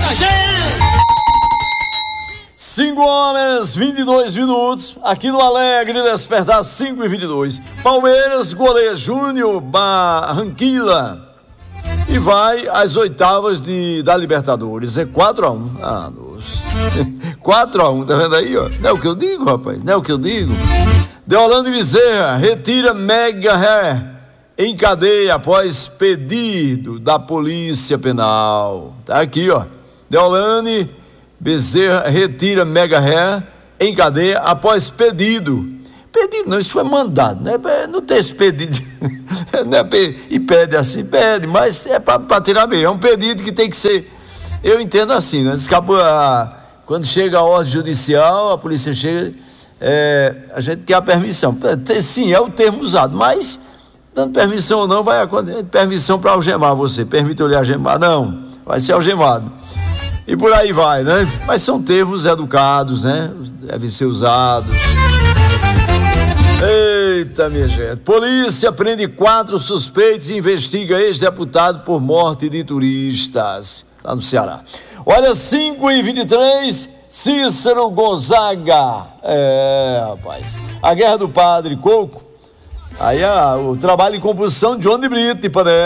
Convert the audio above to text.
5h22, aqui no Alegre Despertar, 5h22. Palmeiras goleia Júnior Barranquilla e vai às oitavas da Libertadores. É 4-1. Ah, nossa. 4-1, tá vendo aí, ó? Não é o que eu digo, rapaz, não é o que eu digo. Deolane Bezerra retira Mega Hair em cadeia após pedido da Polícia Penal. Tá aqui, ó. Deolane Bezerra retira Mega Hair em cadeia após pedido. Pedido não, isso foi mandado, né? Não tem esse pedido. E pede assim, pede, mas é para tirar mesmo. É um pedido que tem que ser. Eu entendo assim, né? Quando chega a ordem judicial, a polícia chega, a gente quer a permissão. Sim, é o termo usado, mas dando permissão ou não, vai acontecer. Permissão para algemar você. Permite eu lhe algemar? Não, vai ser algemado. E por aí vai, né? Mas são termos educados, né? Devem ser usados. Eita, minha gente. Polícia prende 4 suspeitos e investiga ex-deputado por morte de turistas lá no Ceará. Olha, 5h23, Cícero Gonzaga. Rapaz. A guerra do Padre Coco. Aí o trabalho em composição de Johnny Brito de Ipanema.